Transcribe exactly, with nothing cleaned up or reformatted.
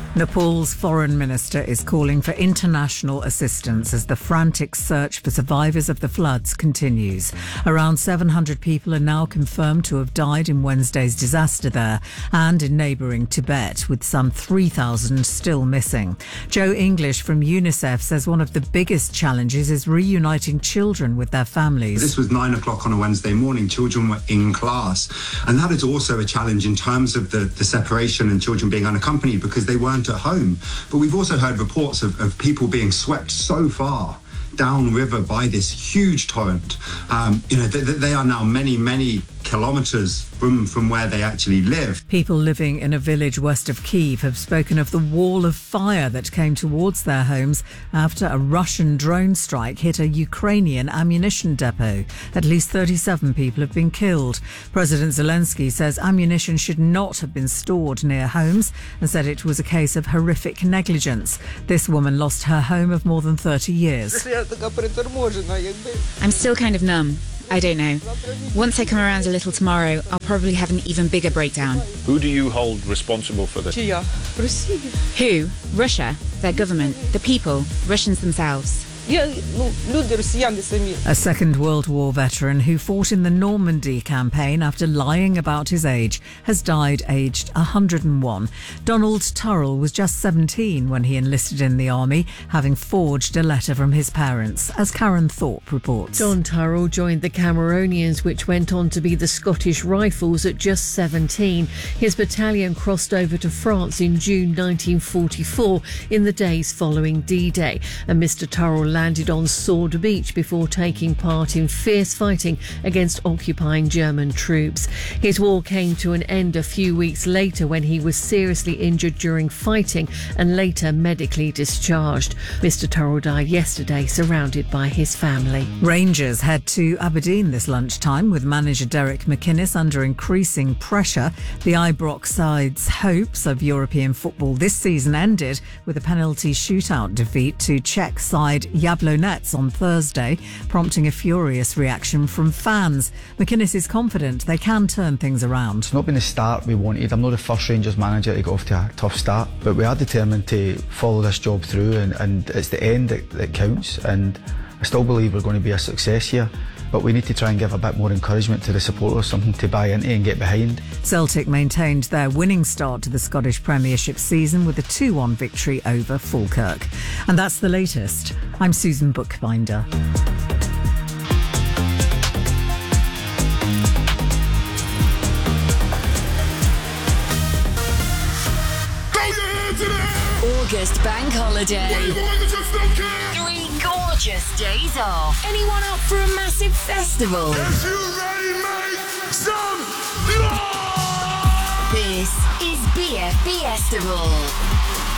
Nepal's foreign minister is calling for international assistance as the frantic search for survivors of the floods continues. Around seven hundred people are now confirmed to have died in Wednesday's disaster there and in neighbouring Tibet, with some three thousand still missing. Joe English from UNICEF says one of the biggest challenges is reuniting children with their families. This was nine o'clock on a Wednesday morning. Children were in class. And that is also a challenge in terms of the, the separation and children being unaccompanied because they weren't at home. But we've also heard reports of, of people being swept so far downriver by this huge torrent. Um, you know, they, they are now many, many kilometres from, from where they actually live. People living in a village west of Kyiv have spoken of the wall of fire that came towards their homes after a Russian drone strike hit a Ukrainian ammunition depot. At least thirty-seven people have been killed. President Zelensky says ammunition should not have been stored near homes and said it was a case of horrific negligence. This woman lost her home of more than thirty years. I'm still kind of numb. I don't know. Once I come around a little tomorrow, I'll probably have an even bigger breakdown. Who do you hold responsible for this? Who? Russia, their government, the people, Russians themselves. A Second World War veteran who fought in the Normandy campaign after lying about his age has died aged one hundred and one. Donald Turrell was just seventeen when he enlisted in the army, having forged a letter from his parents, as Karen Thorpe reports. Don Turrell joined the Cameronians, which went on to be the Scottish Rifles, at just seventeen. His battalion crossed over to France in June nineteen forty-four in the days following D-Day, and Mister Turrell landed on Sword Beach before taking part in fierce fighting against occupying German troops. His war came to an end a few weeks later when he was seriously injured during fighting and later medically discharged. Mister Turrell died yesterday, surrounded by his family. Rangers head to Aberdeen this lunchtime with manager Derek McInnes under increasing pressure. The Ibrox side's hopes of European football this season ended with a penalty shootout defeat to Czech side Jablonec on Thursday, prompting a furious reaction from fans. McInnes is confident they can turn things around. It's not been the start we wanted. I'm not the first Rangers manager to get off to a tough start, but we are determined to follow this job through, and, and it's the end that, that counts, and I still believe we're going to be a success here. But we need to try and give a bit more encouragement to the supporters, something to buy into and get behind. Celtic maintained their winning start to the Scottish Premiership season with a two one victory over Falkirk. And that's the latest. I'm Susan Bookbinder. August bank holiday. Three gorgeous days off. Anyone up for a massive festival? If you ready, make some noise! This is B F Festival.